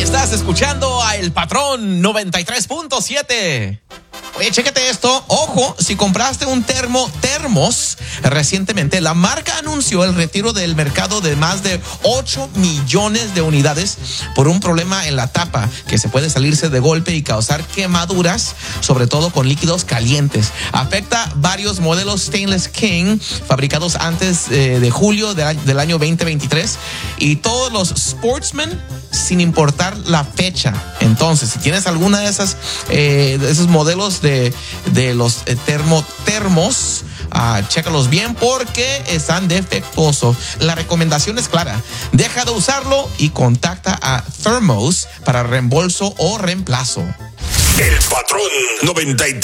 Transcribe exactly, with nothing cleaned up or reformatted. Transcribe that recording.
Estás escuchando a El Patrón noventa y tres punto siete. Oye, chéquete esto. Ojo, si compraste un termo termos recientemente, la marca anunció el retiro del mercado de más de ocho millones de unidades por un problema en la tapa que se puede salirse de golpe y causar quemaduras, sobre todo con líquidos calientes. Afecta varios modelos Stainless King fabricados antes eh, de julio de, del año veinte veintitrés y todos los Sportsman sin importar la fecha. Entonces, si tienes alguna de esas eh, de esos modelos de, de los eh, termotermos, uh, chécalos bien porque están defectuosos. La recomendación es clara: deja de usarlo y contacta a Thermos para reembolso o reemplazo. El Patrón noventa y tres.